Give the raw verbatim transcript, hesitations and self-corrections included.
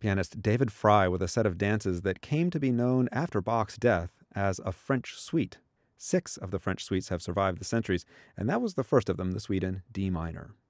pianist David Fry with a set of dances that came to be known after Bach's death as a French suite. Six of the French suites have survived the centuries, and that was the first of them, the suite in D minor.